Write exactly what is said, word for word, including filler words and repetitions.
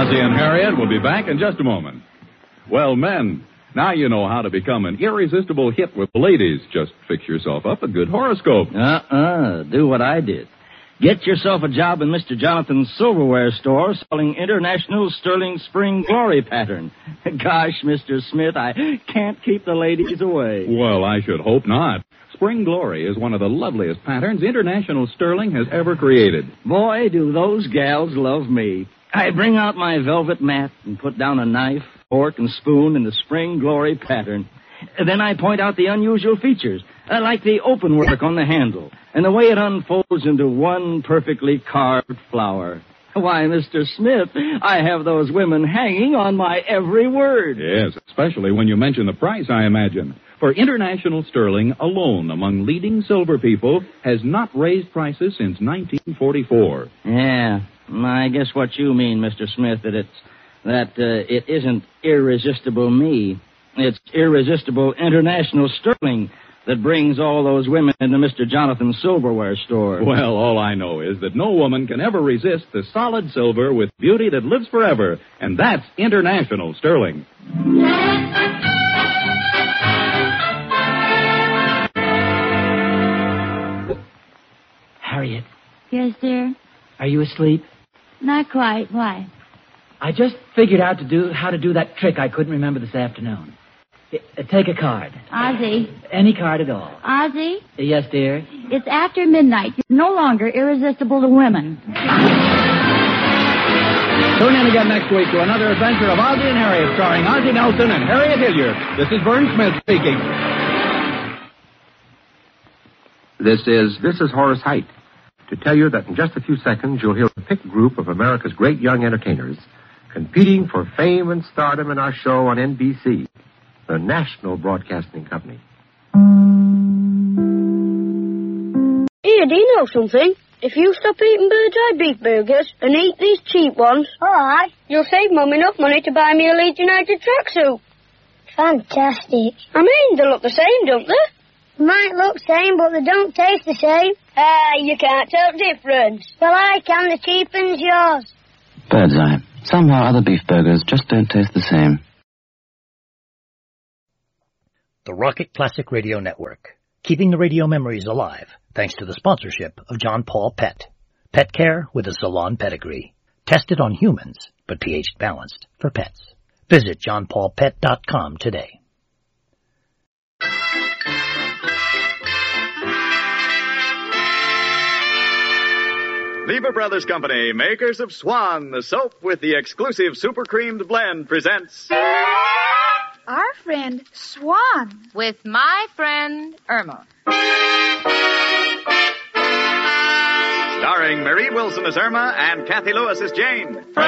Ozzie and Harriet will be back in just a moment. Well, men, now you know how to become an irresistible hit with the ladies. Just fix yourself up a good horoscope. Uh-uh. Do what I did. Get yourself a job in Mister Jonathan's silverware store selling International Sterling Spring Glory pattern. Gosh, Mister Smith, I can't keep the ladies away. Well, I should hope not. Spring Glory is one of the loveliest patterns International Sterling has ever created. Boy, do those gals love me. I bring out my velvet mat and put down a knife, fork, and spoon in the Spring Glory pattern. Then I point out the unusual features, uh, like the open work on the handle, and the way it unfolds into one perfectly carved flower. Why, Mister Smith, I have those women hanging on my every word. Yes, especially when you mention the price, I imagine. For International Sterling, alone among leading silver people, has not raised prices since nineteen forty-four. Yeah, I guess what you mean, Mister Smith, that it's that uh, it isn't irresistible me. It's irresistible International Sterling that brings all those women into Mister Jonathan's silverware store. Well, all I know is that no woman can ever resist the solid silver with beauty that lives forever, and that's International Sterling. Harriet. Yes, dear? Are you asleep? Not quite. Why? I just figured out to do how to do that trick I couldn't remember this afternoon. Uh, take a card. Ozzie. Any card at all. Ozzie? Uh, yes, dear? It's after midnight. You're no longer irresistible to women. Tune in again next week to another adventure of Ozzie and Harriet, starring Ozzie Nelson and Harriet Hilliard. This is Vern Smith speaking. This is This is Horace Heidt, to tell you that in just a few seconds you'll hear a picked group of America's great young entertainers competing for fame and stardom in our show on N B C, the National Broadcasting Company. Here, do you know something? If you stop eating Bird's Eye beef burgers and eat these cheap ones, all right, you'll save Mum enough money to buy me a Leeds United tracksuit. Fantastic. I mean, they look the same, don't they? Might look same, but they don't taste the same. Ah, you can't tell difference. Well, I can. The cheapen's yours. Bird's Eye. Somehow other beef burgers just don't taste the same. The Rocket Classic Radio Network, keeping the radio memories alive, thanks to the sponsorship of John Paul Pet. Pet care with a salon pedigree. Tested on humans, but pH balanced for pets. Visit john paul pet dot com today. Lever Brothers Company, makers of Swan, the soap with the exclusive super creamed blend, presents... Our friend Swan. With my friend Irma. Starring Marie Wilson as Irma and Kathy Lewis as Jane.